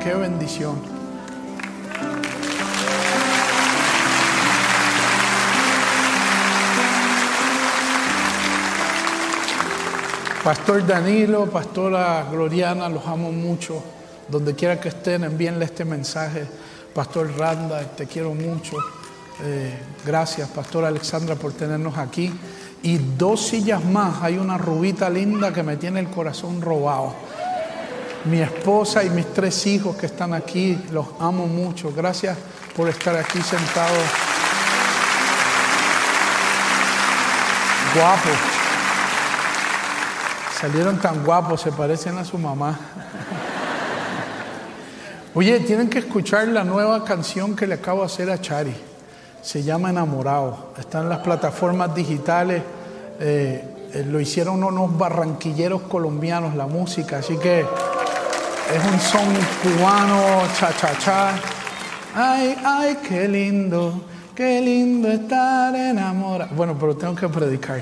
Qué bendición. Pastor Danilo, Pastora Gloriana, los amo mucho. Donde quiera que estén, envíenle este mensaje. Pastor Randa, te quiero mucho. Gracias, Pastora Alexandra, por tenernos aquí. Y 2 sillas más. Hay una rubita linda que me tiene el corazón robado. Mi esposa y mis 3 hijos que están aquí, los amo mucho. Gracias por estar aquí sentados. Guapos. Salieron tan guapos, se parecen a su mamá. Oye, tienen que escuchar la nueva canción que le acabo de hacer a Chari. Se llama Enamorado. Está en las plataformas digitales. Lo hicieron unos barranquilleros colombianos, la música. Así que es un son cubano, cha-cha-cha. Ay, ay, qué lindo estar enamorado. Bueno, pero tengo que predicar.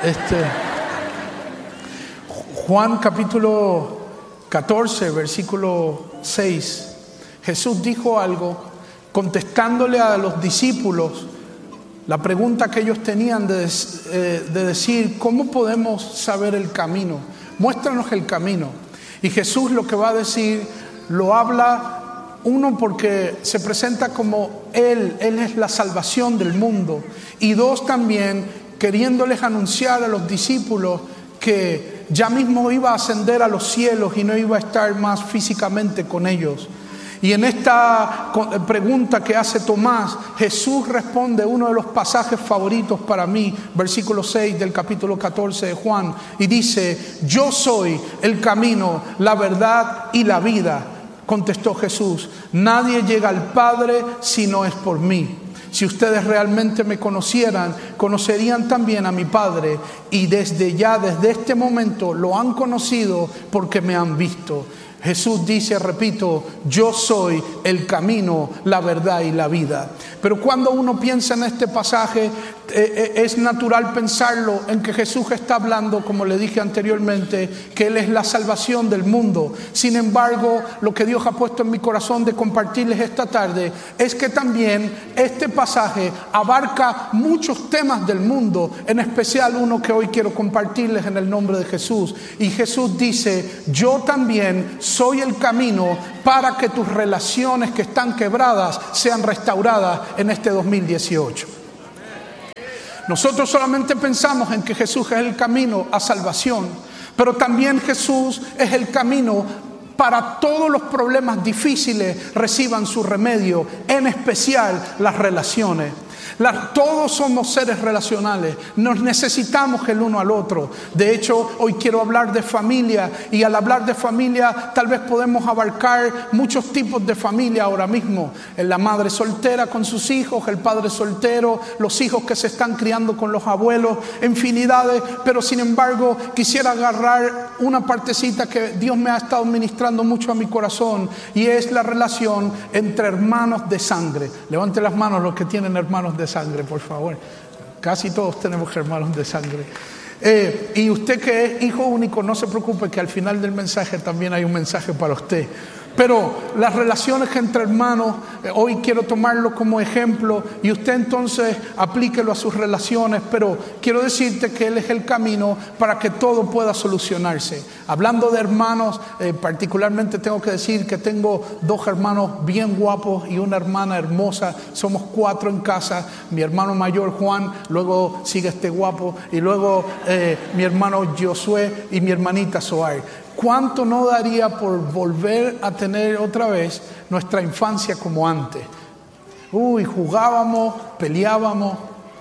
Juan capítulo 14, versículo 6. Jesús dijo algo contestándole a los discípulos la pregunta que ellos tenían de decir: ¿cómo podemos saber el camino? Muéstranos el camino. Y Jesús lo que va a decir lo habla, uno, porque se presenta como Él es la salvación del mundo, y 2, también queriéndoles anunciar a los discípulos que ya mismo iba a ascender a los cielos y no iba a estar más físicamente con ellos. Y en esta pregunta que hace Tomás, Jesús responde uno de los pasajes favoritos para mí, versículo 6 del capítulo 14 de Juan, y dice: yo soy el camino, la verdad y la vida. Contestó Jesús: nadie llega al Padre si no es por mí. Si ustedes realmente me conocieran, conocerían también a mi Padre, y desde este momento lo han conocido porque me han visto. Jesús dice, repito, yo soy el camino, la verdad y la vida. Pero cuando uno piensa en este pasaje, es natural pensarlo en que Jesús está hablando, como le dije anteriormente, que Él es la salvación del mundo. Sin embargo, lo que Dios ha puesto en mi corazón de compartirles esta tarde es que también este pasaje abarca muchos temas del mundo, en especial uno que hoy quiero compartirles en el nombre de Jesús. Y Jesús dice: yo también soy el camino para que tus relaciones que están quebradas sean restauradas en este 2018. Nosotros solamente pensamos en que Jesús es el camino a salvación, pero también Jesús es el camino para todos los problemas difíciles reciban su remedio, en especial las relaciones. Todos somos seres relacionales, nos necesitamos el uno al otro. De hecho, hoy quiero hablar de familia, y al hablar de familia tal vez podemos abarcar muchos tipos de familia ahora mismo. La madre soltera con sus hijos, el padre soltero, los hijos que se están criando con los abuelos, infinidades. Pero sin embargo, quisiera agarrar una partecita que Dios me ha estado ministrando mucho a mi corazón, y es la relación entre hermanos de sangre. Levante las manos los que tienen hermanos de sangre, por favor. Casi todos tenemos hermanos de sangre. Y usted que es hijo único, no se preocupe, que al final del mensaje también hay un mensaje para usted. Pero las relaciones entre hermanos, hoy quiero tomarlo como ejemplo, y usted entonces aplíquelo a sus relaciones. Pero quiero decirte que Él es el camino para que todo pueda solucionarse. Hablando de hermanos, particularmente tengo que decir que tengo 2 hermanos bien guapos y una hermana hermosa. Somos 4 en casa. Mi hermano mayor Juan, luego sigue este guapo, y luego mi hermano Josué y mi hermanita Soar. ¿Cuánto no daría por volver a tener otra vez nuestra infancia como antes? Jugábamos, peleábamos.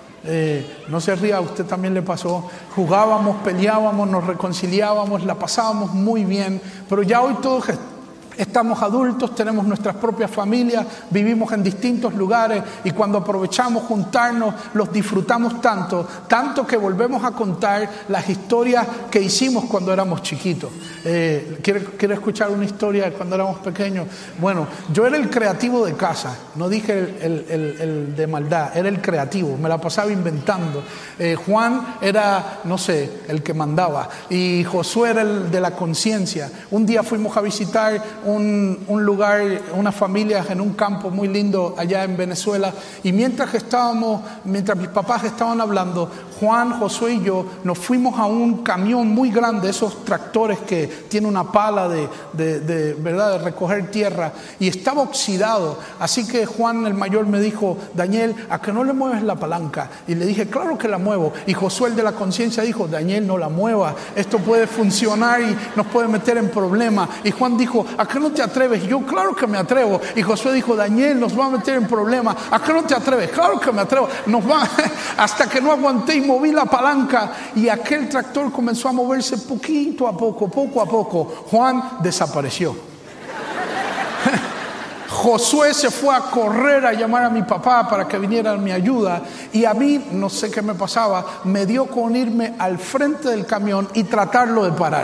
No se ría, a usted también le pasó. Jugábamos, peleábamos, nos reconciliábamos, la pasábamos muy bien. Pero ya hoy todos estamos adultos, tenemos nuestras propias familias, vivimos en distintos lugares, y cuando aprovechamos juntarnos, los disfrutamos tanto que volvemos a contar las historias que hicimos cuando éramos chiquitos. ¿Quiere escuchar una historia de cuando éramos pequeños? Bueno, yo era el creativo de casa, no dije el de maldad, era el creativo, me la pasaba inventando. Juan era, no sé, el que mandaba, y Josué era el de la conciencia. Un día fuimos a visitar un lugar, unas familias en un campo muy lindo allá en Venezuela, y mientras mis papás estaban hablando, Juan, Josué y yo nos fuimos a un camión muy grande, esos tractores que tiene una pala de recoger tierra, y estaba oxidado. Así que Juan el mayor me dijo: Daniel, ¿a que no le mueves la palanca? Y le dije: claro que la muevo. Y Josué, el de la conciencia, dijo: Daniel, no la muevas, esto puede funcionar y nos puede meter en problemas. Y Juan dijo: ¿a qué no te atreves? Y yo: claro que me atrevo. Y Josué dijo: Daniel, nos va a meter en problemas. ¿A qué no te atreves? Claro que me atrevo. Hasta que no aguanté y moví la palanca, y aquel tractor comenzó a moverse poco a poco. Juan desapareció. Josué se fue a correr a llamar a mi papá para que viniera a mi ayuda, y a mí, no sé qué me pasaba, me dio con irme al frente del camión y tratarlo de parar.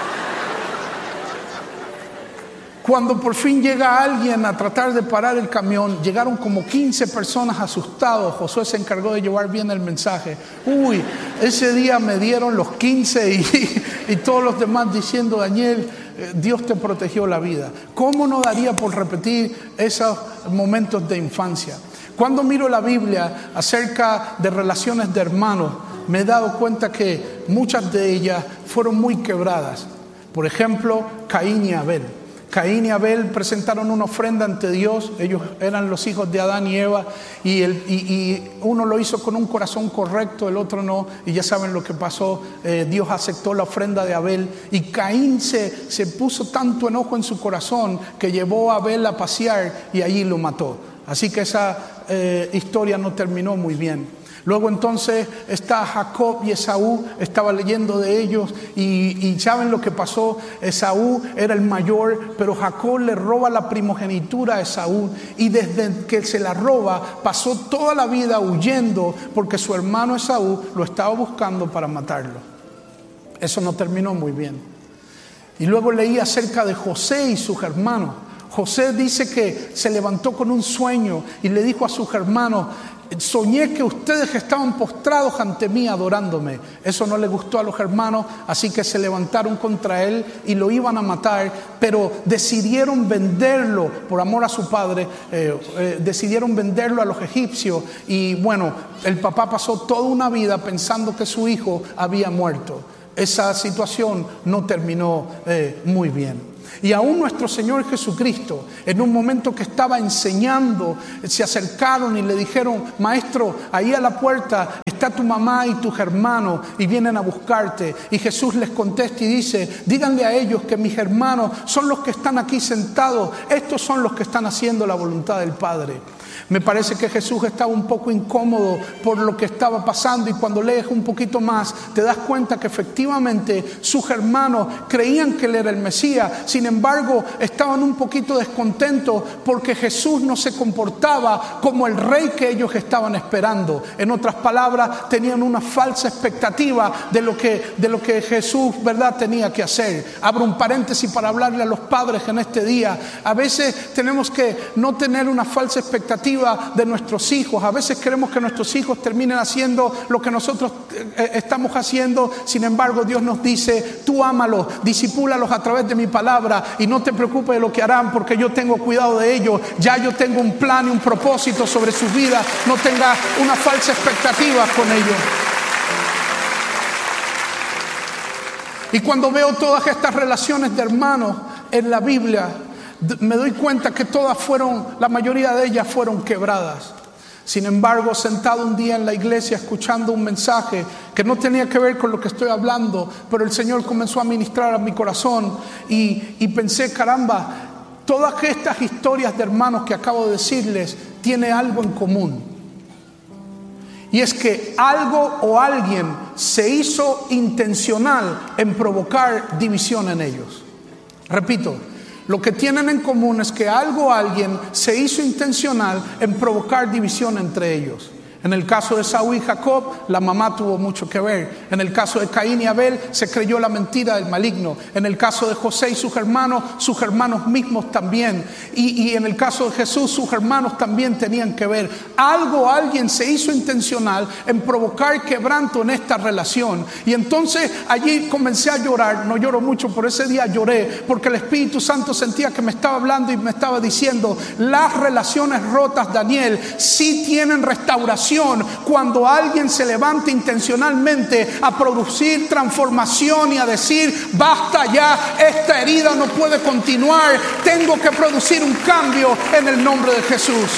Cuando por fin llega alguien a tratar de parar el camión, llegaron como 15 personas asustados. Josué se encargó de llevar bien el mensaje. Ese día me dieron los 15 y todos los demás diciendo: Daniel, Dios te protegió la vida. ¿Cómo no daría por repetir esos momentos de infancia? Cuando miro la Biblia acerca de relaciones de hermanos, me he dado cuenta que muchas de ellas fueron muy quebradas. Por ejemplo, Caín y Abel. Caín y Abel presentaron una ofrenda ante Dios. Ellos eran los hijos de Adán y Eva, y uno lo hizo con un corazón correcto, el otro no, y ya saben lo que pasó. Dios aceptó la ofrenda de Abel, y Caín se puso tanto enojo en su corazón que llevó a Abel a pasear y allí lo mató. Así que esa historia no terminó muy bien. Luego entonces está Jacob y Esaú. Estaba leyendo de ellos y ¿saben lo que pasó? Esaú era el mayor, pero Jacob le roba la primogenitura a Esaú, y desde que se la roba pasó toda la vida huyendo porque su hermano Esaú lo estaba buscando para matarlo. Eso no terminó muy bien. Y luego leí acerca de José y sus hermanos. José dice que se levantó con un sueño y le dijo a sus hermanos: soñé que ustedes estaban postrados ante mí adorándome. Eso no le gustó a los hermanos, así que se levantaron contra él y lo iban a matar, pero decidieron venderlo por amor a su padre. Decidieron venderlo a los egipcios, y bueno, el papá pasó toda una vida pensando que su hijo había muerto. Esa situación no terminó muy bien. Y aún nuestro Señor Jesucristo, en un momento que estaba enseñando, se acercaron y le dijeron: maestro, ahí a la puerta está tu mamá y tus hermanos y vienen a buscarte. Y Jesús les contesta y dice: díganle a ellos que mis hermanos son los que están aquí sentados, estos son los que están haciendo la voluntad del Padre. Me parece que Jesús estaba un poco incómodo por lo que estaba pasando, y cuando lees un poquito más te das cuenta que efectivamente sus hermanos creían que él era el Mesías. Sin embargo, estaban un poquito descontentos porque Jesús no se comportaba como el rey que ellos estaban esperando. En otras palabras, tenían una falsa expectativa de lo que Jesús, ¿verdad?, tenía que hacer. Abro un paréntesis para hablarle a los padres en este día. A veces tenemos que no tener una falsa expectativa de nuestros hijos. A veces queremos que nuestros hijos terminen haciendo lo que nosotros estamos haciendo. Sin embargo, Dios nos dice: tú ámalos, discípulalos a través de mi palabra, y no te preocupes de lo que harán, porque yo tengo cuidado de ellos. Ya yo tengo un plan y un propósito sobre sus vidas. No tengas una falsa expectativa con ellos. Y cuando veo todas estas relaciones de hermanos en la Biblia, me doy cuenta que la mayoría de ellas fueron quebradas. Sin embargo, sentado un día en la iglesia escuchando un mensaje que no tenía que ver con lo que estoy hablando, pero el Señor comenzó a ministrar a mi corazón, y pensé: caramba, todas estas historias de hermanos que acabo de decirles tienen algo en común. Y es que algo o alguien se hizo intencional en provocar división en ellos. Repito, lo que tienen en común es que algo o alguien se hizo intencional en provocar división entre ellos. En el caso de Esaú y Jacob, la mamá tuvo mucho que ver. En el caso de Caín y Abel, se creyó la mentira del maligno. En el caso de José y sus hermanos mismos también. Y en el caso de Jesús, sus hermanos también tenían que ver. Alguien se hizo intencional en provocar quebranto en esta relación. Y entonces allí comencé a llorar. No lloro mucho, pero ese día lloré porque el Espíritu Santo sentía que me estaba hablando y me estaba diciendo: las relaciones rotas, Daniel, sí tienen restauración cuando alguien se levanta intencionalmente a producir transformación y a decir: basta ya, esta herida no puede continuar, tengo que producir un cambio en el nombre de Jesús.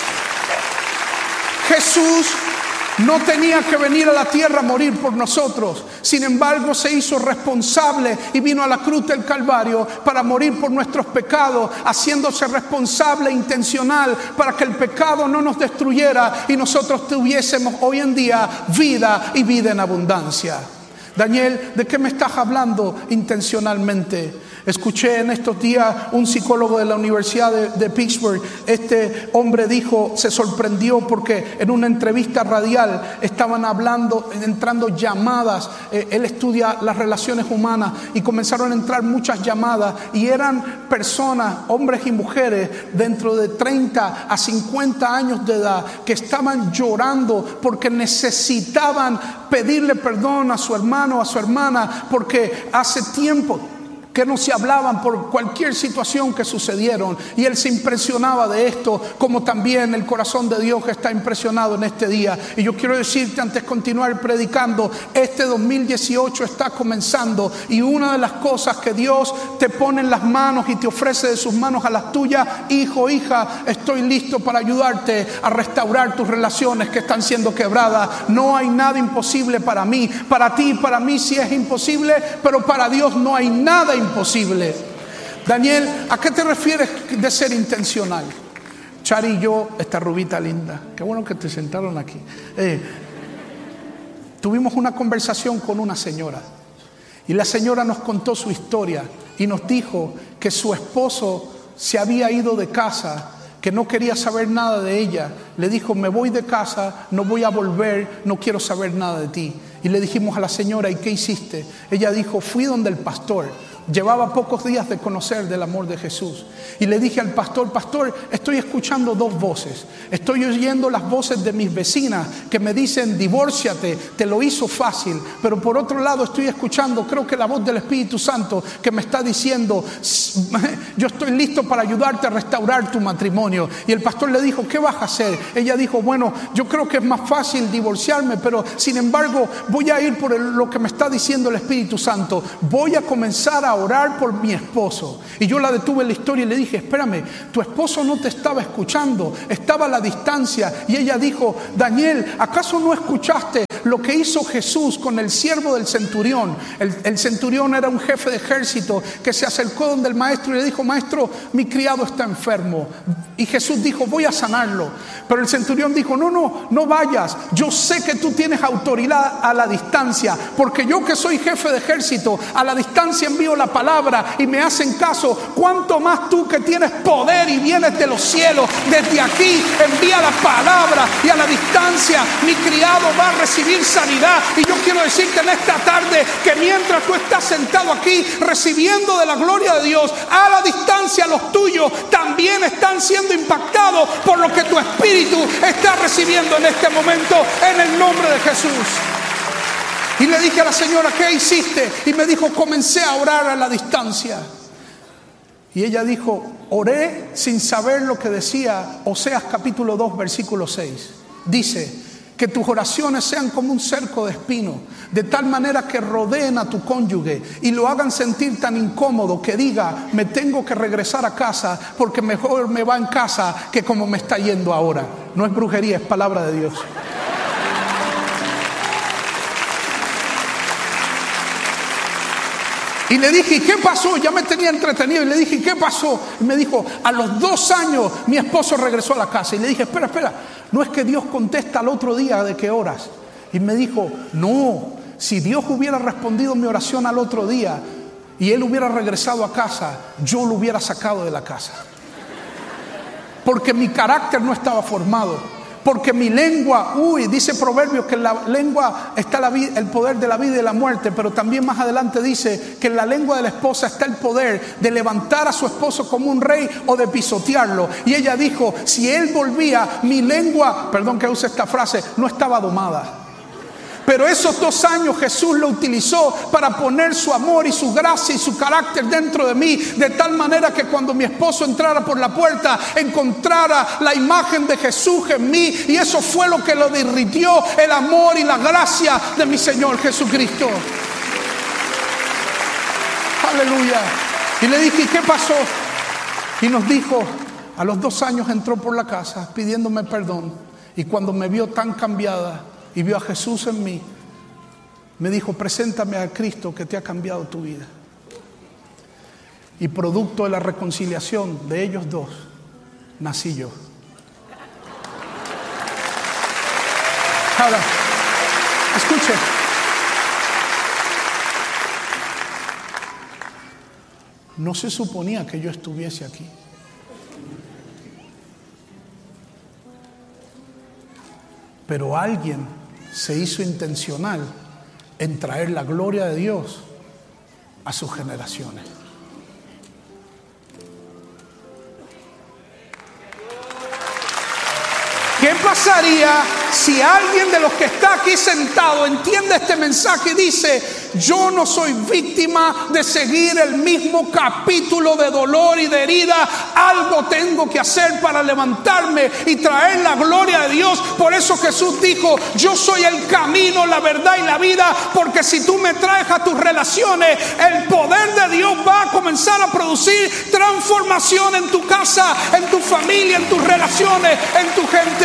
Jesús no tenía que venir a la tierra a morir por nosotros. Sin embargo, se hizo responsable y vino a la cruz del Calvario para morir por nuestros pecados, haciéndose responsable e intencional para que el pecado no nos destruyera y nosotros tuviésemos hoy en día vida y vida en abundancia. Daniel, ¿de qué me estás hablando intencionalmente? Escuché en estos días un psicólogo de la Universidad de Pittsburgh. Este hombre dijo, se sorprendió porque en una entrevista radial estaban entrando llamadas. Él estudia las relaciones humanas y comenzaron a entrar muchas llamadas y eran personas, hombres y mujeres, dentro de 30 a 50 años de edad, que estaban llorando porque necesitaban pedirle perdón a su hermano, a su hermana, porque hace tiempo que no se hablaban por cualquier situación que sucedieron, y él se impresionaba de esto, como también el corazón de Dios está impresionado en este día. Y yo quiero decirte, antes de continuar predicando, este 2018 está comenzando, y una de las cosas que Dios te pone en las manos y te ofrece de sus manos a las tuyas: hijo, hija, estoy listo para ayudarte a restaurar tus relaciones que están siendo quebradas. No hay nada imposible para mí. Para ti y para mí sí es imposible, pero para Dios no hay nada imposible. Daniel, ¿a qué te refieres de ser intencional? Chari y yo, esta rubita linda, qué bueno que te sentaron aquí, tuvimos una conversación con una señora, y la señora nos contó su historia y nos dijo que su esposo se había ido de casa, que no quería saber nada de ella. Le dijo: me voy de casa, no voy a volver, no quiero saber nada de ti. Y le dijimos a la señora: ¿y qué hiciste? Ella dijo: fui donde el pastor. Llevaba pocos días de conocer del amor de Jesús. Y le dije al pastor: pastor, estoy escuchando dos voces. Estoy oyendo las voces de mis vecinas que me dicen: divórciate, te lo hizo fácil. Pero por otro lado estoy escuchando, creo que la voz del Espíritu Santo, que me está diciendo: yo estoy listo para ayudarte a restaurar tu matrimonio. Y el pastor le dijo: ¿qué vas a hacer? Ella dijo: bueno, yo creo que es más fácil divorciarme, pero sin embargo voy a ir por lo que me está diciendo el Espíritu Santo. Voy a comenzar a orar por mi esposo. Y yo la detuve en la historia y le dije: espérame, tu esposo no te estaba escuchando, estaba a la distancia. Y ella dijo: Daniel, ¿acaso no escuchaste lo que hizo Jesús con el siervo del centurión? El centurión era un jefe de ejército que se acercó donde el maestro y le dijo: maestro, mi criado está enfermo. Y Jesús dijo: voy a sanarlo. Pero el centurión dijo: no vayas, yo sé que tú tienes autoridad a la distancia, porque yo, que soy jefe de ejército, a la distancia envío la palabra y me hacen caso. Cuanto más tú, que tienes poder y vienes de los cielos, desde aquí envía la palabra, y a la distancia mi criado va a recibir sanidad. Y yo quiero decirte en esta tarde que mientras tú estás sentado aquí recibiendo de la gloria de Dios, a la distancia los tuyos también están siendo impactados por lo que tu espíritu está recibiendo en este momento, en el nombre de Jesús. Y le dije a la señora: ¿qué hiciste? Y me dijo: comencé a orar a la distancia. Y ella dijo: oré sin saber lo que decía Oseas capítulo 2 versículo 6. Dice: que tus oraciones sean como un cerco de espinos, de tal manera que rodeen a tu cónyuge y lo hagan sentir tan incómodo que diga: me tengo que regresar a casa, porque mejor me va en casa que como me está yendo ahora. No es brujería, es palabra de Dios. Y le dije: ¿y qué pasó? Ya me tenía entretenido. Y le dije: ¿qué pasó? Y me dijo: a los 2 años mi esposo regresó a la casa. Y le dije: espera, ¿no es que Dios contesta al otro día de qué horas? Y me dijo: no, si Dios hubiera respondido mi oración al otro día y él hubiera regresado a casa, yo lo hubiera sacado de la casa, porque mi carácter no estaba formado. Porque mi lengua, dice Proverbios que en la lengua está el poder de la vida y de la muerte, pero también más adelante dice que en la lengua de la esposa está el poder de levantar a su esposo como un rey o de pisotearlo. Y ella dijo, si él volvía, mi lengua, perdón que use esta frase, no estaba domada. Pero esos 2 años Jesús lo utilizó para poner su amor y su gracia y su carácter dentro de mí, de tal manera que cuando mi esposo entrara por la puerta encontrara la imagen de Jesús en mí, y eso fue lo que lo derritió, el amor y la gracia de mi Señor Jesucristo. Aleluya. Y le dije, ¿y qué pasó? Y nos dijo, a los 2 años entró por la casa pidiéndome perdón, y cuando me vio tan cambiada y vio a Jesús en mí, me dijo, preséntame a Cristo que te ha cambiado tu vida. Y producto de la reconciliación de ellos 2, nací yo. Ahora, escuche. No se suponía que yo estuviese aquí. Pero alguien se hizo intencional en traer la gloria de Dios a sus generaciones. ¿Qué pasaría si alguien de los que está aquí sentado entiende este mensaje y dice, yo no soy víctima de seguir el mismo capítulo de dolor y de herida, algo tengo que hacer para levantarme y traer la gloria de Dios? Por eso Jesús dijo, yo soy el camino, la verdad y la vida, porque si tú me traes a tus relaciones, el poder de Dios va a comenzar a producir transformación en tu casa, en tu familia, en tus relaciones, en tu gente.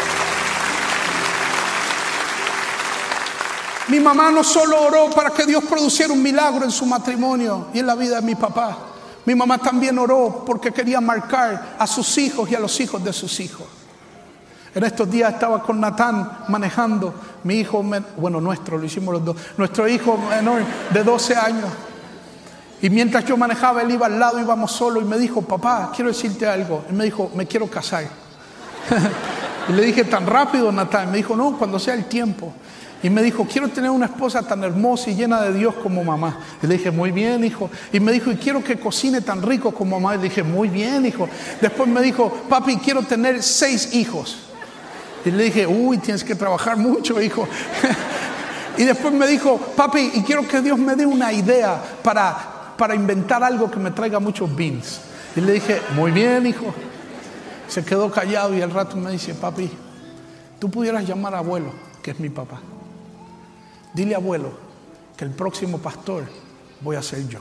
Mi mamá no solo oró para que Dios produciera un milagro en su matrimonio y en la vida de mi papá. Mi mamá también oró porque quería marcar a sus hijos y a los hijos de sus hijos. En estos días estaba con Natán manejando, mi hijo, lo hicimos los dos, nuestro hijo menor de 12 años. Y mientras yo manejaba, él iba al lado, íbamos solos, y me dijo, papá, quiero decirte algo. Él me dijo, me quiero casar. Y le dije, ¿tan rápido, Natán? Me dijo, no, cuando sea el tiempo. Y me dijo, quiero tener una esposa tan hermosa y llena de Dios como mamá. Y le dije, muy bien, hijo. Y me dijo, y quiero que cocine tan rico como mamá. Y le dije, muy bien, hijo. Después me dijo, papi, quiero tener 6 hijos. Y le dije, tienes que trabajar mucho, hijo. Y después me dijo, papi, y quiero que Dios me dé una idea para inventar algo que me traiga muchos beans. Y le dije, muy bien, hijo. Se quedó callado y al rato me dice, papi, tú pudieras llamar a abuelo, que es mi papá. Dile, abuelo, que el próximo pastor voy a ser yo.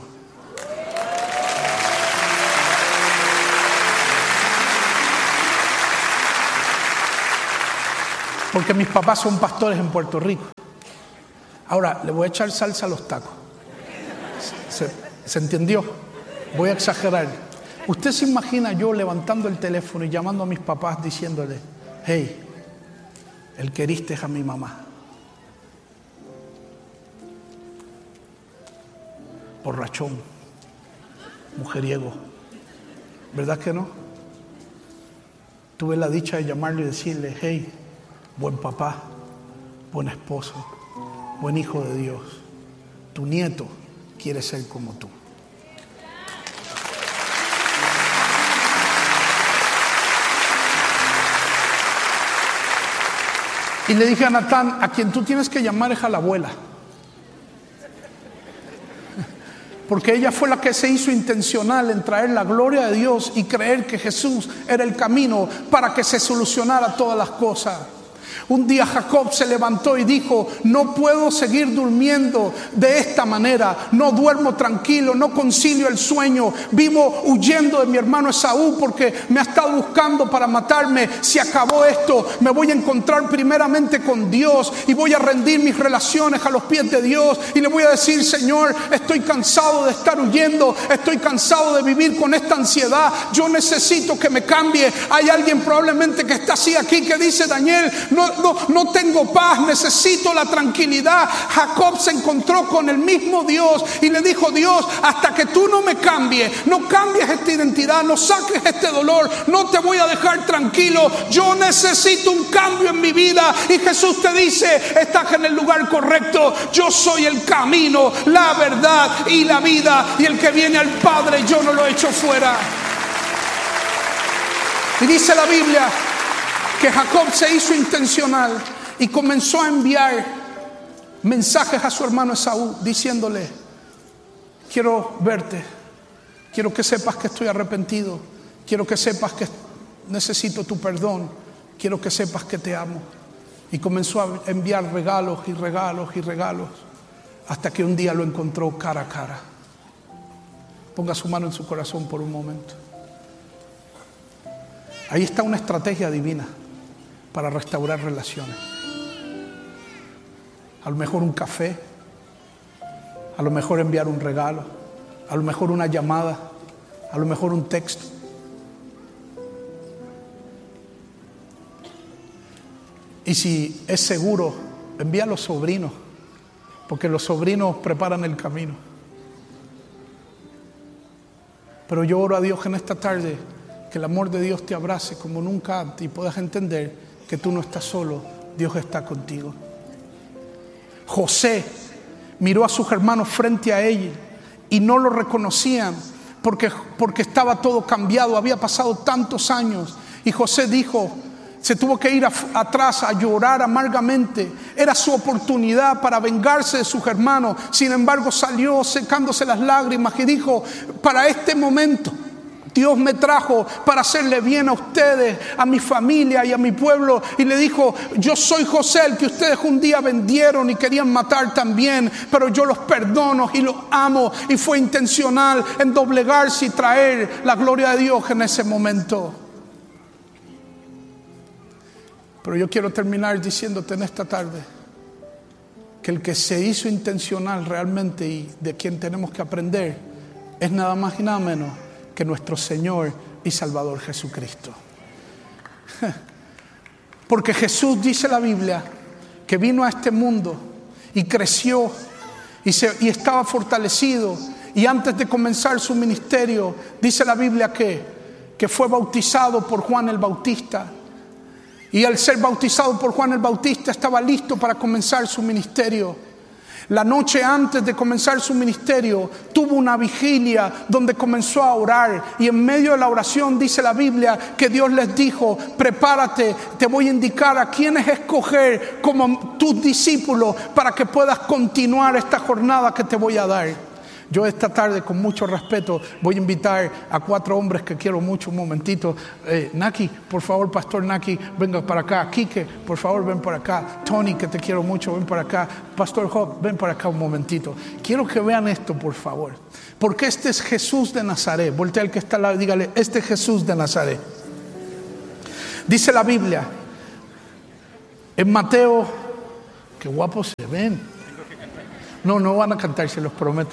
Porque mis papás son pastores en Puerto Rico. Ahora, le voy a echar salsa a los tacos. ¿Se entendió? Voy a exagerar. ¿Usted se imagina yo levantando el teléfono y llamando a mis papás diciéndole, hey, el que heriste es a mi mamá? Borrachón, mujeriego, ¿verdad que no? Tuve la dicha de llamarle y decirle, hey, buen papá, buen esposo, buen hijo de Dios, tu nieto quiere ser como tú. Y le dije a Natán, a quien tú tienes que llamar es a la abuela. Porque ella fue la que se hizo intencional en traer la gloria de Dios y creer que Jesús era el camino para que se solucionara todas las cosas. Un día Jacob se levantó y dijo, no puedo seguir durmiendo de esta manera, no duermo tranquilo, no concilio el sueño, vivo huyendo de mi hermano Esaú porque me ha estado buscando para matarme. Si acabó esto, me voy a encontrar primeramente con Dios y voy a rendir mis relaciones a los pies de Dios y le voy a decir, Señor, estoy cansado de estar huyendo, estoy cansado de vivir con esta ansiedad, yo necesito que me cambie. Hay alguien probablemente que está así aquí que dice, Daniel, no no tengo paz, necesito la tranquilidad. Jacob se encontró con el mismo Dios y le dijo: Dios, hasta que tú no me cambies, no cambies esta identidad, no saques este dolor, no te voy a dejar tranquilo. Yo necesito un cambio en mi vida. Y Jesús te dice: estás en el lugar correcto. Yo soy el camino, la verdad y la vida, y el que viene al Padre yo no lo echo fuera. Y dice la Biblia que Jacob se hizo intencional y comenzó a enviar mensajes a su hermano Esaú diciéndole: quiero verte, quiero que sepas que estoy arrepentido, quiero que sepas que necesito tu perdón, quiero que sepas que te amo. Y comenzó a enviar regalos y regalos y regalos, hasta que un día lo encontró cara a cara. Ponga su mano en su corazón por un momento. Ahí está una estrategia divina para restaurar relaciones. A lo mejor un café, a lo mejor enviar un regalo, a lo mejor una llamada, a lo mejor un texto. Y si es seguro, envía a los sobrinos, porque los sobrinos preparan el camino. Pero yo oro a Dios en esta tarde que el amor de Dios te abrace como nunca antes y puedas entender que tú no estás solo, Dios está contigo. José miró a sus hermanos frente a él y no lo reconocían porque estaba todo cambiado, había pasado tantos años. Y José dijo, se tuvo que ir atrás a llorar amargamente. Era su oportunidad para vengarse de sus hermanos. Sin embargo, salió secándose las lágrimas y dijo: para este momento Dios me trajo para hacerle bien a ustedes, a mi familia y a mi pueblo. Y le dijo: yo soy José, el que ustedes un día vendieron y querían matar también, pero yo los perdono y los amo. Y fue intencional en doblegarse y traer la gloria de Dios en ese momento. Pero yo quiero terminar diciéndote en esta tarde que el que se hizo intencional realmente y de quien tenemos que aprender es nada más y nada menos que nuestro Señor y Salvador Jesucristo. Porque Jesús, dice la Biblia, que vino a este mundo y creció y estaba fortalecido, y antes de comenzar su ministerio, dice la Biblia que fue bautizado por Juan el Bautista. Y al ser bautizado por Juan el Bautista estaba listo para comenzar su ministerio. La noche antes de comenzar su ministerio tuvo una vigilia donde comenzó a orar, y en medio de la oración dice la Biblia que Dios les dijo: prepárate, te voy a indicar a quiénes escoger como tus discípulos para que puedas continuar esta jornada que te voy a dar. Yo esta tarde, con mucho respeto, voy a invitar a 4 hombres que quiero mucho. Un momentito. Naki, por favor, Pastor Naki, venga para acá. Quique, por favor, ven para acá. Tony, que te quiero mucho, ven para acá. Pastor Job, ven para acá un momentito. Quiero que vean esto, por favor. Porque este es Jesús de Nazaret. Voltea al que está al lado y dígale: este es Jesús de Nazaret. Dice la Biblia en Mateo, qué guapos se ven. No van a cantar, se los prometo.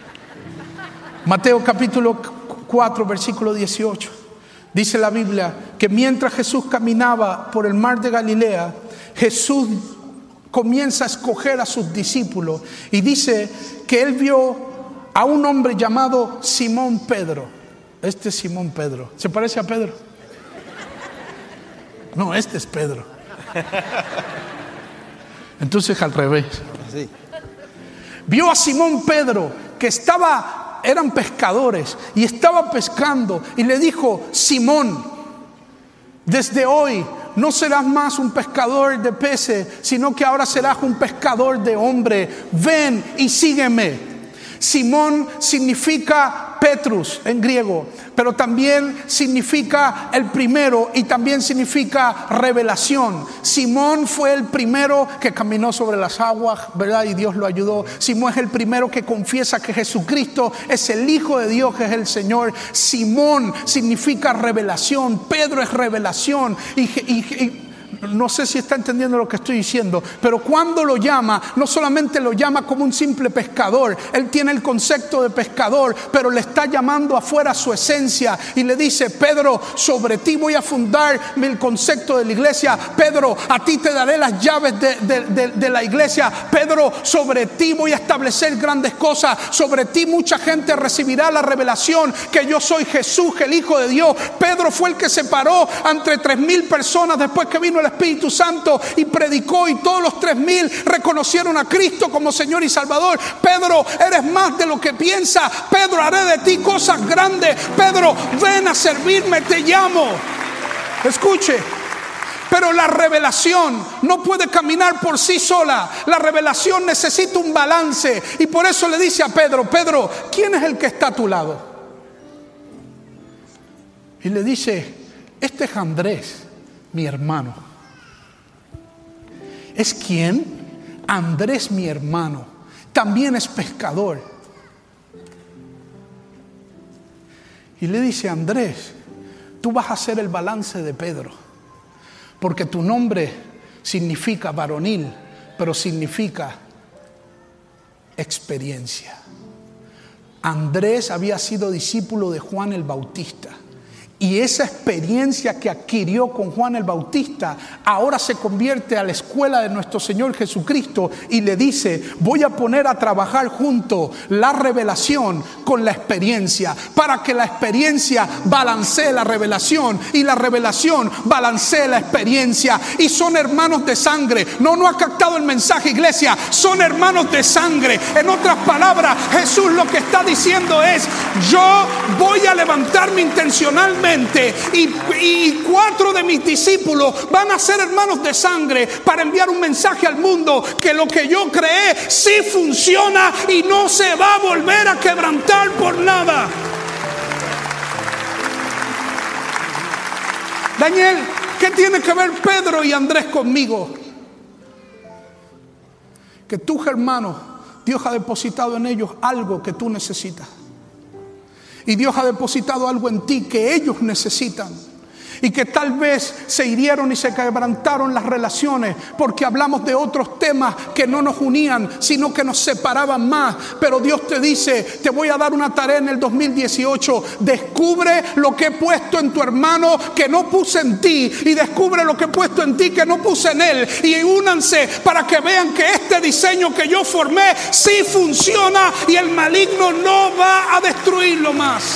Mateo capítulo 4, versículo 18. Dice la Biblia que mientras Jesús caminaba por el mar de Galilea, Jesús comienza a escoger a sus discípulos. Y dice que él vio a un hombre llamado Simón Pedro. Este es Simón Pedro. ¿Se parece a Pedro? No, este es Pedro. Entonces al revés. Vio a Simón Pedro que eran pescadores y estaba pescando, y le dijo: Simón, desde hoy no serás más un pescador de peces, sino que ahora serás un pescador de hombres. Ven y sígueme. Simón significa Petrus en griego, pero también significa el primero y también significa revelación. Simón fue el primero que caminó sobre las aguas, ¿verdad? Y Dios lo ayudó. Simón es el primero que confiesa que Jesucristo es el Hijo de Dios, que es el Señor. Simón significa revelación. Pedro es revelación. Y No sé si está entendiendo lo que estoy diciendo, pero cuando lo llama, no solamente lo llama como un simple pescador. Él tiene el concepto de pescador, pero le está llamando afuera su esencia y le dice: Pedro, sobre ti voy a fundar el concepto de la iglesia. Pedro, a ti te daré las llaves de la iglesia. Pedro, sobre ti voy a establecer grandes cosas. Sobre ti mucha gente recibirá la revelación que yo soy Jesús, el Hijo de Dios. Pedro fue el que se paró entre 3,000 personas después que vino el Espíritu Santo y predicó, y todos los 3,000 reconocieron a Cristo como Señor y Salvador. Pedro, eres más de lo que piensas. Pedro, haré de ti cosas grandes. Pedro, ven a servirme, te llamo. Escuche, pero la revelación no puede caminar por sí sola. La revelación necesita un balance, y por eso le dice a Pedro: Pedro, ¿quién es el que está a tu lado? Y le dice: este es Andrés, mi hermano. ¿Es quién? Andrés, mi hermano. También es pescador. Y le dice: Andrés, tú vas a hacer el balance de Pedro, porque tu nombre significa varonil, pero significa experiencia. Andrés había sido discípulo de Juan el Bautista, y esa experiencia que adquirió con Juan el Bautista ahora se convierte a la escuela de nuestro Señor Jesucristo, y le dice: voy a poner a trabajar junto la revelación con la experiencia, para que la experiencia balancee la revelación y la revelación balancee la experiencia. Y son hermanos de sangre. No ha captado el mensaje, iglesia. Son hermanos de sangre. En otras palabras, Jesús lo que está diciendo es: yo voy a levantarme intencionalmente, y 4 de mis discípulos van a ser hermanos de sangre para enviar un mensaje al mundo que lo que yo creé sí funciona y no se va a volver a quebrantar por nada. Daniel, ¿qué tiene que ver Pedro y Andrés conmigo? Que tus hermanos, Dios ha depositado en ellos algo que tú necesitas. Y Dios ha depositado algo en ti que ellos necesitan. Y que tal vez se hirieron y se quebrantaron las relaciones porque hablamos de otros temas que no nos unían, sino que nos separaban más. Pero Dios te dice: te voy a dar una tarea en el 2018. Descubre lo que he puesto en tu hermano que no puse en ti, y descubre lo que he puesto en ti que no puse en él, y únanse para que vean que este diseño que yo formé sí funciona, y el maligno no va a destruirlo más.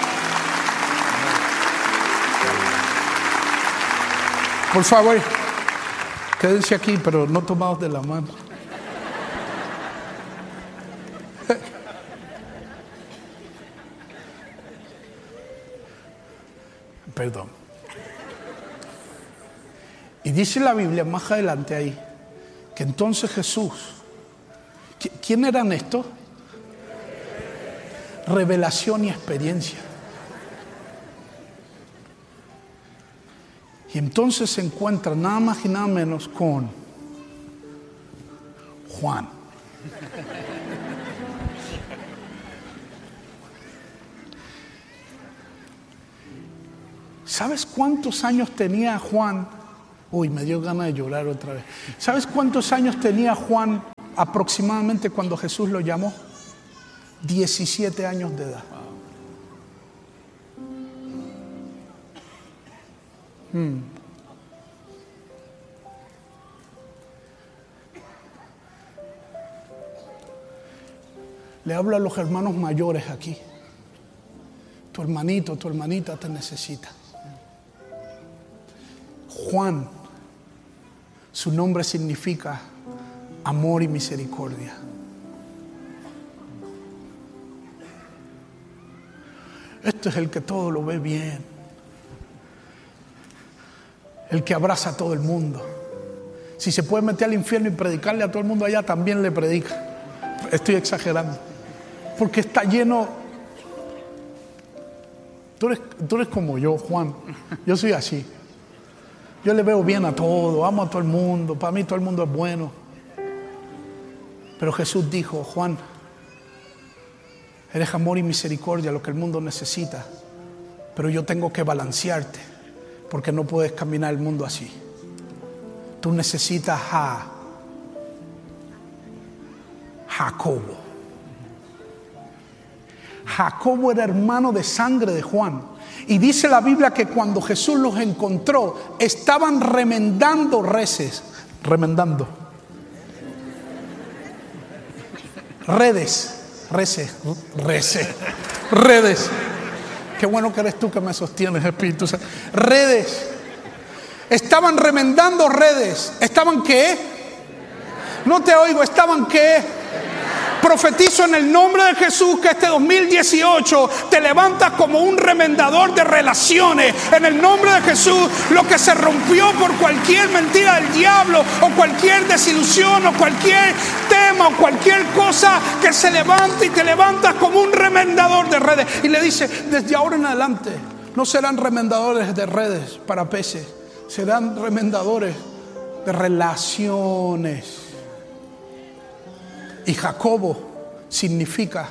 Por favor, quédense aquí, pero no tomados de la mano. Perdón. Y dice la Biblia más adelante ahí que entonces Jesús, ¿quién eran estos? Revelación y experiencia. Y entonces se encuentra nada más y nada menos con Juan. ¿Sabes cuántos años tenía Juan? Uy, me dio ganas de llorar otra vez. ¿Sabes cuántos años tenía Juan aproximadamente cuando Jesús lo llamó? 17 años de edad. Le hablo a los hermanos mayores aquí. Tu hermanito, tu hermanita te necesita. Juan, su nombre significa amor y misericordia. Este es el que todo lo ve bien, el que abraza a todo el mundo. Si se puede meter al infierno y predicarle a todo el mundo allá, también le predica. Estoy exagerando, porque está lleno. Tú eres como yo, Juan. Yo soy así. Yo le veo bien a todo, amo a todo el mundo, para mí todo el mundo es bueno. Pero Jesús dijo: Juan, eres amor y misericordia, lo que el mundo necesita, pero yo tengo que balancearte, porque no puedes caminar el mundo así. Tú necesitas a Jacobo. Jacobo era hermano de sangre de Juan. Y dice la Biblia que cuando Jesús los encontró, estaban remendando redes. Qué bueno que eres tú que me sostienes, Espíritu Santo. Redes. Estaban remendando redes. ¿Estaban qué? No te oigo. ¿Estaban qué? Profetizo en el nombre de Jesús que este 2018 te levantas como un remendador de relaciones. En el nombre de Jesús, lo que se rompió por cualquier mentira del diablo o cualquier desilusión o cualquier tema o cualquier cosa que se levante, y te levantas como un remendador de redes. Y le dice, desde ahora en adelante no serán remendadores de redes para peces, serán remendadores de relaciones. Y Jacobo significa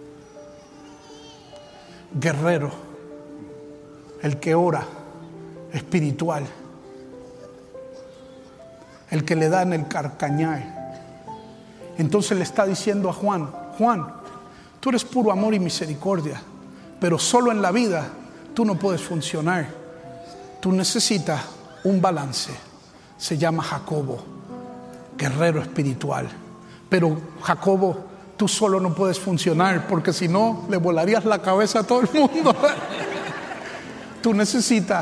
guerrero, el que ora, espiritual, el que le da en el carcañar. Entonces le está diciendo a Juan, Juan, tú eres puro amor y misericordia, pero solo en la vida tú no puedes funcionar. Tú necesitas un balance. Se llama Jacobo, guerrero espiritual. Pero Jacobo, tú solo no puedes funcionar, porque si no le volarías la cabeza a todo el mundo. Tú necesitas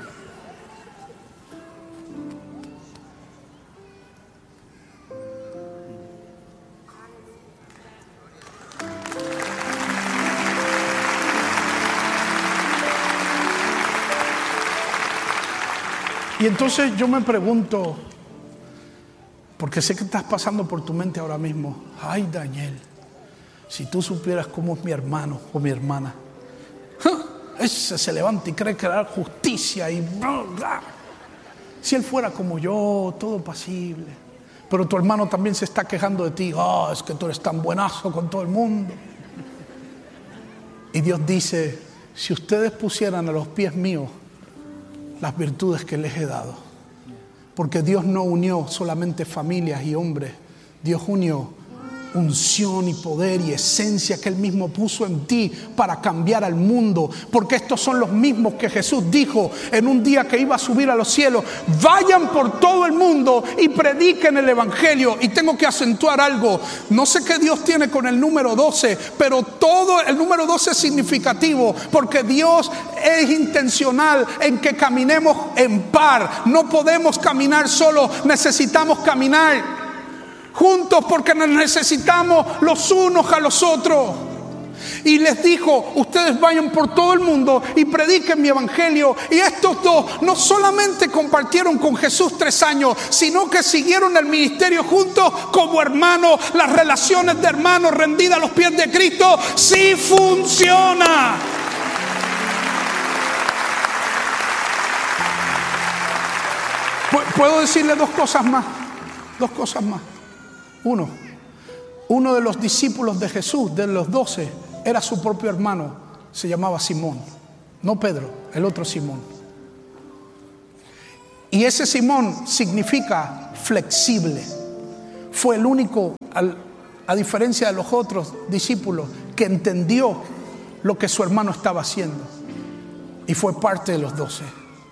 y entonces yo me pregunto, porque sé que estás pasando por tu mente ahora mismo, ay, Daniel, si tú supieras cómo es mi hermano o mi hermana. Ese se levanta y cree que da justicia y bla, bla. Si él fuera como yo, todo pasible. Pero tu hermano también se está quejando de ti. Es que tú eres tan buenazo con todo el mundo. Y Dios dice, si ustedes pusieran a los pies míos las virtudes que les he dado, porque Dios no unió solamente familias y hombres, Dios unió unción y poder y esencia que Él mismo puso en ti para cambiar al mundo. Porque estos son los mismos que Jesús dijo en un día que iba a subir a los cielos: vayan por todo el mundo y prediquen el evangelio. Y tengo que acentuar algo, no sé qué Dios tiene con el número 12, pero todo el número 12 es significativo, porque Dios es intencional en que caminemos en par. No podemos caminar solos, necesitamos caminar juntos, porque nos necesitamos los unos a los otros. Y les dijo: ustedes vayan por todo el mundo y prediquen mi evangelio. Y estos dos no solamente compartieron con Jesús 3 años, sino que siguieron el ministerio juntos como hermanos. Las relaciones de hermanos rendidas a los pies de Cristo sí funciona. Puedo decirle dos cosas más. Uno de los discípulos de Jesús, de los 12, era su propio hermano. Se llamaba Simón. No Pedro, el otro Simón. Y ese Simón significa flexible. Fue el único, a diferencia de los otros discípulos, que entendió lo que su hermano estaba haciendo. Y fue parte de los 12.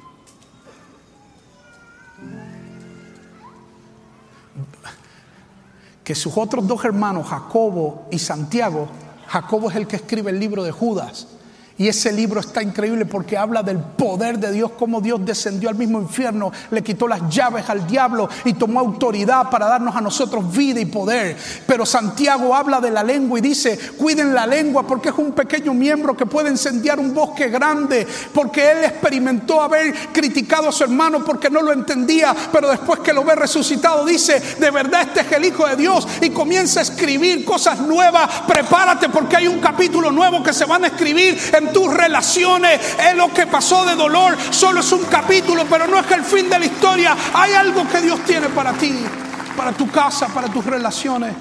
Que sus otros 2 hermanos, Jacobo y Santiago, Jacobo es el que escribe el libro de Judas. Y ese libro está increíble porque habla del poder de Dios, cómo Dios descendió al mismo infierno, le quitó las llaves al diablo y tomó autoridad para darnos a nosotros vida y poder. Pero Santiago habla de la lengua y dice: cuiden la lengua, porque es un pequeño miembro que puede incendiar un bosque grande. Porque él experimentó haber criticado a su hermano porque no lo entendía, pero después que lo ve resucitado dice: de verdad este es el Hijo de Dios, y comienza a escribir cosas nuevas. Prepárate, porque hay un capítulo nuevo que se van a escribir en tus relaciones. Es lo que pasó de dolor, solo es un capítulo, pero no es el fin de la historia. Hay algo que Dios tiene para ti, para tu casa, para tus relaciones.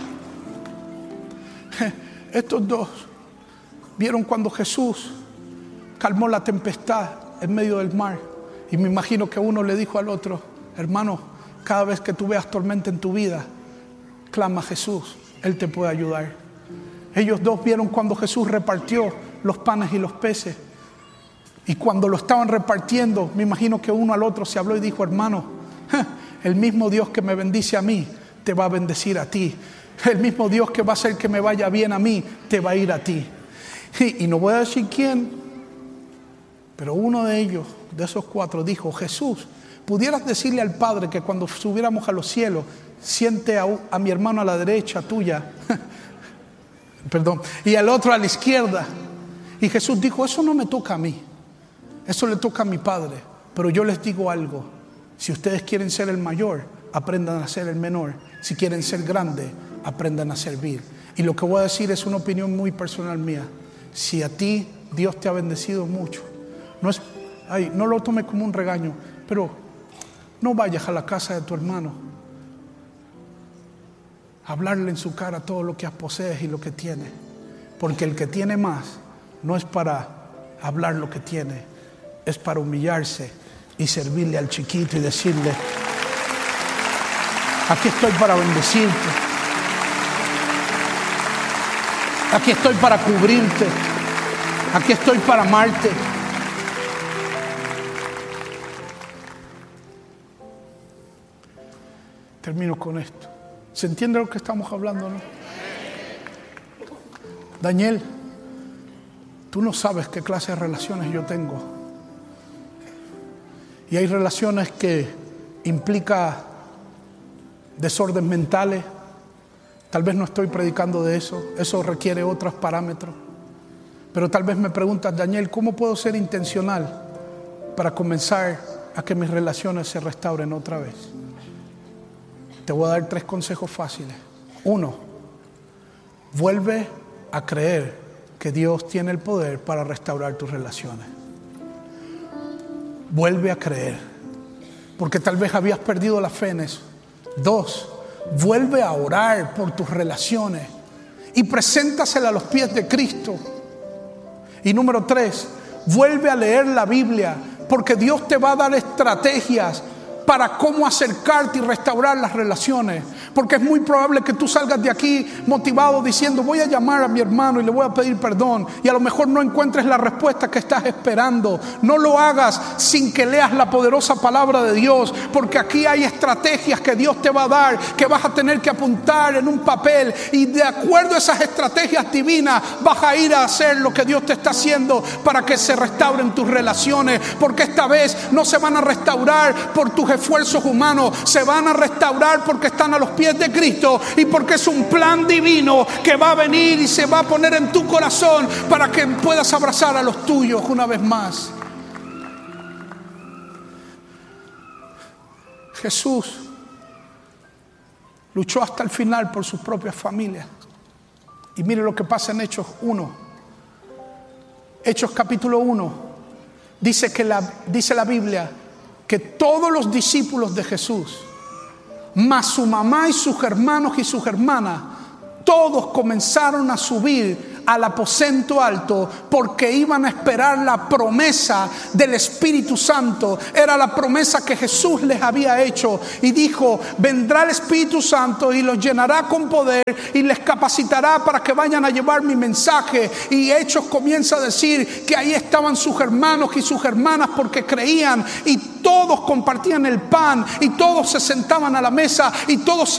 Estos dos vieron cuando Jesús calmó la tempestad en medio del mar, y me imagino que uno le dijo al otro: hermano, cada vez que tú veas tormenta en tu vida, clama a Jesús, Él te puede ayudar. Ellos dos vieron cuando Jesús repartió los panes y los peces. Y cuando lo estaban repartiendo, me imagino que uno al otro se habló y dijo: hermano, el mismo Dios que me bendice a mí, te va a bendecir a ti. El mismo Dios que va a hacer que me vaya bien a mí, te va a ir a ti. Y no voy a decir quién, pero uno de ellos, de esos cuatro, dijo: Jesús, ¿pudieras decirle al Padre que cuando subiéramos a los cielos, siente a mi hermano a la derecha tuya? Perdón, y al otro a la izquierda. Y Jesús dijo: eso no me toca a mí, eso le toca a mi Padre. Pero yo les digo algo: si ustedes quieren ser el mayor, aprendan a ser el menor. Si quieren ser grande, aprendan a servir. Y lo que voy a decir es una opinión muy personal mía. Si a ti Dios te ha bendecido mucho, no lo tomes como un regaño, pero no vayas a la casa de tu hermano a hablarle en su cara todo lo que posees y lo que tiene. Porque el que tiene más no es para hablar lo que tiene, es para humillarse y servirle al chiquito y decirle: aquí estoy para bendecirte, aquí estoy para cubrirte, aquí estoy para amarte. Termino con esto. ¿Se entiende lo que estamos hablando, no? Daniel, tú no sabes qué clase de relaciones yo tengo. Y hay relaciones que implican desórdenes mentales. Tal vez no estoy predicando de eso. Eso requiere otros parámetros. Pero tal vez me preguntas: Daniel, ¿cómo puedo ser intencional para comenzar a que mis relaciones se restauren otra vez? Te voy a dar 3 consejos fáciles. 1, vuelve a creer que Dios tiene el poder para restaurar tus relaciones. Vuelve a creer, porque tal vez habías perdido la fe en eso. 2, vuelve a orar por tus relaciones y preséntasela a los pies de Cristo. Y número 3, vuelve a leer la Biblia, porque Dios te va a dar estrategias para cómo acercarte y restaurar las relaciones. Porque es muy probable que tú salgas de aquí motivado diciendo: voy a llamar a mi hermano y le voy a pedir perdón, y a lo mejor no encuentres la respuesta que estás esperando. No lo hagas sin que leas la poderosa palabra de Dios, porque aquí hay estrategias que Dios te va a dar, que vas a tener que apuntar en un papel, y de acuerdo a esas estrategias divinas vas a ir a hacer lo que Dios te está haciendo para que se restauren tus relaciones. Porque esta vez no se van a restaurar por tus esfuerzos humanos, se van a restaurar porque están a los pies de Cristo, y porque es un plan divino que va a venir y se va a poner en tu corazón para que puedas abrazar a los tuyos una vez más. Jesús luchó hasta el final por sus propias familias. Y mire lo que pasa en Hechos 1. Hechos capítulo 1. Dice la Biblia que todos los discípulos de Jesús, más su mamá y sus hermanos y sus hermanas, todos comenzaron a subir al aposento alto, porque iban a esperar la promesa del Espíritu Santo. Era la promesa que Jesús les había hecho, y dijo: vendrá el Espíritu Santo y los llenará con poder y les capacitará para que vayan a llevar mi mensaje. Y Hechos comienza a decir que ahí estaban sus hermanos y sus hermanas, porque creían, y todos compartían el pan, y todos se sentaban a la mesa, y todos